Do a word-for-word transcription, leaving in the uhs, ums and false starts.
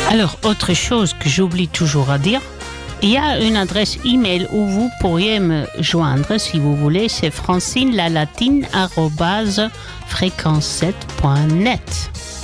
Alors, autre chose que j'oublie toujours à dire, il y a une adresse email où vous pourriez me joindre si vous voulez, c'est francine la latine arobase fréquence sept point net.